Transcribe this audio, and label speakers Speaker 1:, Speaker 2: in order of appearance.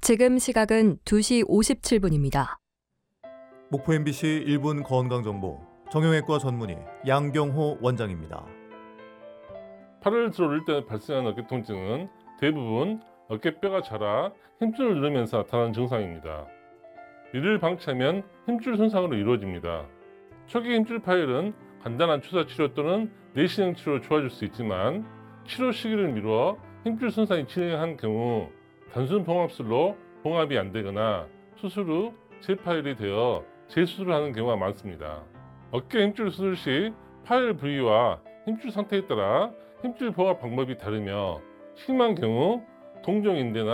Speaker 1: 지금 시각은 2시 57분입니다.
Speaker 2: 목포 MBC 1분 건강정보 정형외과 전문의 양경호 원장입니다.
Speaker 3: 팔을 들어 올릴 때 발생하는 어깨 통증은 대부분 어깨뼈가 자라 힘줄을 누르면서 나타나는 증상입니다. 이를 방치하면 힘줄 손상으로 이루어집니다. 초기 힘줄 파열은 간단한 주사 치료 또는 내시경 치료로 좋아질 수 있지만 치료 시기를 미루어 힘줄 손상이 진행한 경우 단순 봉합술로 봉합이 안 되거나 수술 후 재파열이 되어 재수술을 하는 경우가 많습니다. 어깨 힘줄 수술 시 파열 부위와 힘줄 상태에 따라 힘줄 봉합 방법이 다르며 심한 경우 동종인대나